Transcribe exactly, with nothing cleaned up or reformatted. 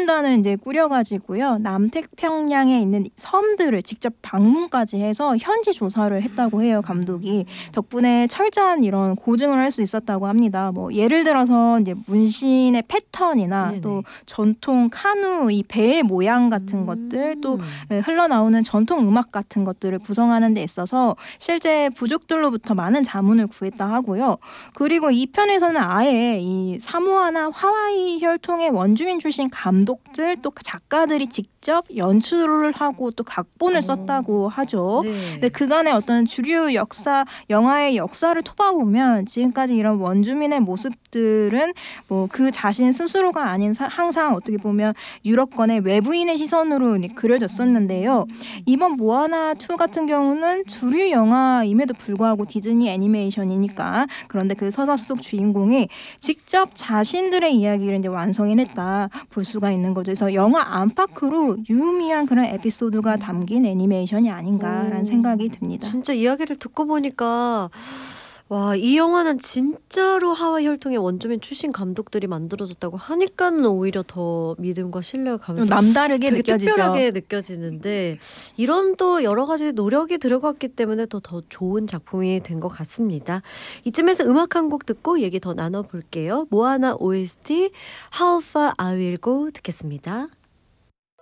연구단을 이제 꾸려가지고요. 남태평양에 있는 섬들을 직접 방문까지 해서 현지 조사를 했다고 해요. 감독이. 덕분에 철저한 이런 고증을 할 수 있었다고 합니다. 뭐 예를 들어서 이제 문신의 패턴이나 네네. 또 전통 카누 이 배의 모양 같은 음. 것들 또 흘러나오는 전통 음악 같은 것들을 구성하는 데 있어서 실제 부족들로부터 많은 자문을 구했다 하고요. 그리고 이 편에서는 아예 이 사모아나 하와이 혈통의 원주민 출신 감독들 또 작가들이 직접 연출을 하고 또 각본을 썼다고 하죠. 네. 근데 그간의 어떤 주류 역사, 영화의 역사를 토봐보면 지금까지 이런 원주민의 모습들은 뭐 그 자신 스스로가 아닌 사, 항상 어떻게 보면 유럽권의 외부인의 시선으로 그려졌었는데요. 이번 모아나 투 같은 경우는 주류 영화임에도 불구하고 디즈니 애니메이션이니까 그런데 그 서사 속 주인공이 직접 자신들의 이야기를 이제 완성해냈다 볼 수가 있는 거죠. 그래서 영화 안팎으로 유의미한 그런 에피소드가 담긴 애니메이션이 아닌가라는 오, 생각이 듭니다. 진짜 이야기를 듣고 보니까 와, 이 영화는 진짜로 하와이 혈통의 원주민 출신 감독들이 만들어졌다고 하니까는 오히려 더 믿음과 신뢰가 가면서 남다르게 되게 느껴지죠. 특별하게 느껴지는데 이런 또 여러 가지 노력이 들어갔기 때문에 더, 더 좋은 작품이 된 것 같습니다. 이쯤에서 음악 한 곡 듣고 얘기 더 나눠볼게요. 모아나 오에스티 How Far I Will Go 듣겠습니다.